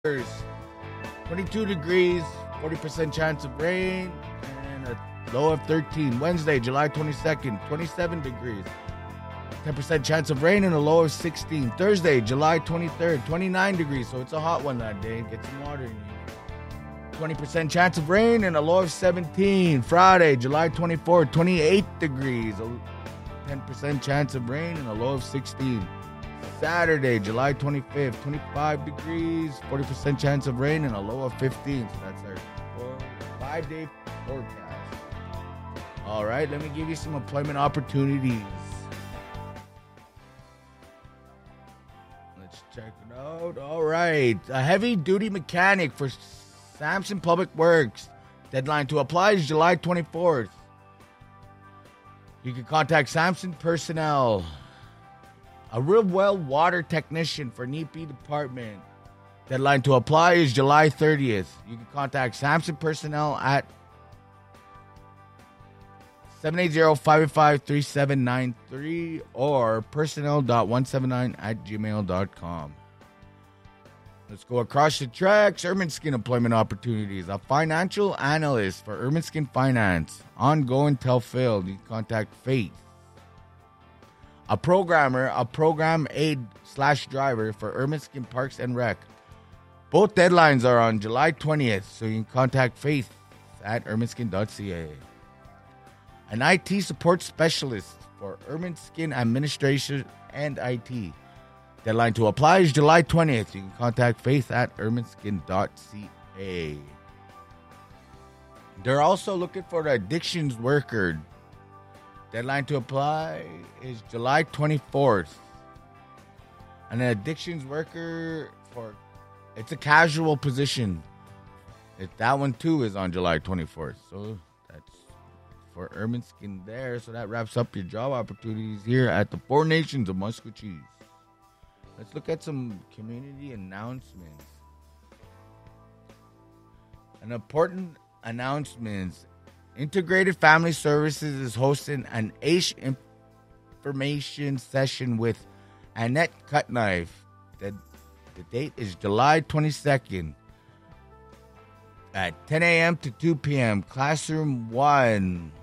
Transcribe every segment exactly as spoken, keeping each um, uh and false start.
twenty-two degrees, forty percent chance of rain, and a low of thirteen. Wednesday, July twenty-second, twenty-seven degrees, ten percent chance of rain, and a low of sixteen. Thursday, July twenty-third, twenty-nine degrees, so it's a hot one that day. Get some water in you. twenty percent chance of rain, and a low of seventeen. Friday, July twenty-fourth, twenty-eight degrees, ten percent chance of rain, and a low of sixteen. Saturday, July twenty-fifth, twenty-five degrees, forty percent chance of rain, and a low of fifteen. So that's our four, five-day forecast. All right, let me give you some employment opportunities. Let's check it out. All right, a heavy-duty mechanic for Samson Public Works. Deadline to apply is July twenty-fourth. You can contact Samson Personnel. A real well water technician for N E P department. Deadline to apply is July thirtieth. You can contact Samson Personnel at seven eight zero, five eight five, three seven nine three or personnel dot one seven nine at gmail dot com. Let's go across the tracks. Ermineskin employment opportunities. A financial analyst for Ermineskin Finance. Ongoing till filled. You can contact Faith. A programmer, a program aide slash driver for Ermineskin Parks and Rec. Both deadlines are on July twentieth, so you can contact Faith at ermineskin dot c a. An I T support specialist for Ermineskin Administration and I T. Deadline to apply is July twentieth. You can contact Faith at ermineskin dot c a. They're also looking for the addictions worker. Deadline to apply is July twenty-fourth. An addictions worker for, it's a casual position. It, that one too is on July twenty-fourth. So that's for Ermineskin there. So that wraps up your job opportunities here at the Four Nations of Muscatine. Let's look at some community announcements. An important announcements. Integrated Family Services is hosting an A I S H information session with Annette Cutknife. The, the date is July twenty-second at ten a.m. to two p.m. Classroom one.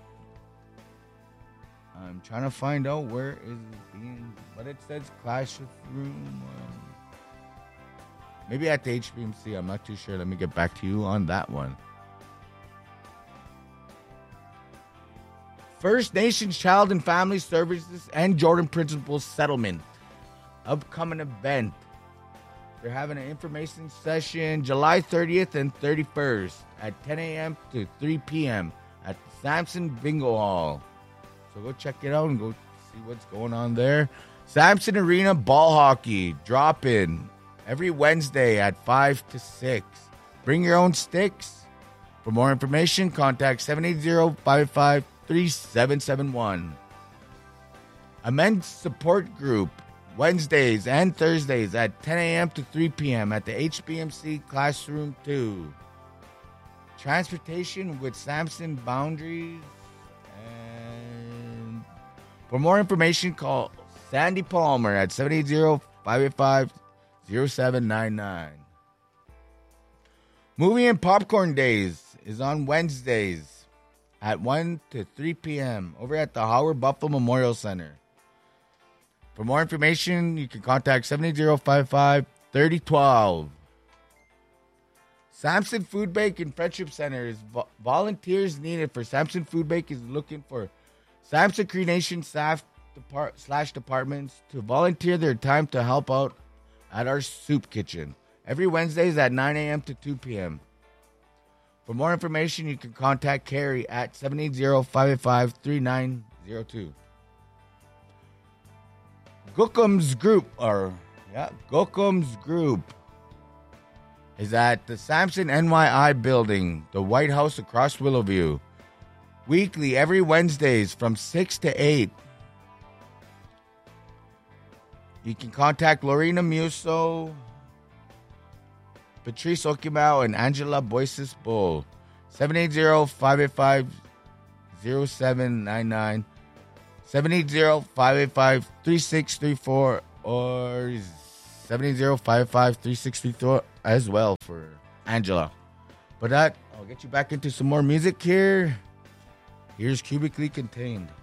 I'm trying to find out where is it being, but it says Classroom one. Maybe at the H B M C. I'm not too sure. Let me get back to you on that one. First Nations Child and Family Services and Jordan Principal Settlement. Upcoming event. They're having an information session July thirtieth and thirty-first at ten a.m. to three p.m. at the Samson Bingo Hall. So go check it out and go see what's going on there. Samson Arena Ball Hockey. Drop in every Wednesday at five to six. Bring your own sticks. For more information, contact seven eight zero, five five three seven seven one. A men's support group, Wednesdays and Thursdays at ten a.m. to three p.m. at the H B M C Classroom two. Transportation with Samson Boundaries. And for more information, call Sandy Palmer at seven eight zero, five eight five, zero seven nine nine. Movie and Popcorn Days is on Wednesdays at one to three p.m. over at the Howard Buffalo Memorial Center. For more information, you can contact seven eight zero, five five, three zero one two. Samson Food Bank and Friendship Center is vo- volunteers needed for Samson Food Bank is looking for Samson Cree Nation staff depart- slash departments to volunteer their time to help out at our soup kitchen. Every Wednesdays at nine a.m. to two p.m. For more information, you can contact Carrie at seven eight zero, five eight five, three nine zero two. Gookum's Group, or yeah, Gookum's Group is at the Samson N Y I building, the White House across Willowview. Weekly, every Wednesdays from six to eight. You can contact Lorena Muso, Patrice Okimau, and Angela Boyces Bull. seven eight zero, five eight five, zero seven nine nine. seven eight zero, five eight five, three six three four or seven eight zero, five eight five, three six three four as well for Angela. But that, I'll get you back into some more music here. Here's Cubically Contained.